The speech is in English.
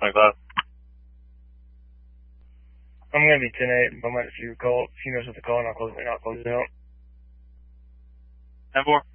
25. I'm going to be 10-8. Moment if you call, if you know what the call, and I'll close it out. 10-4.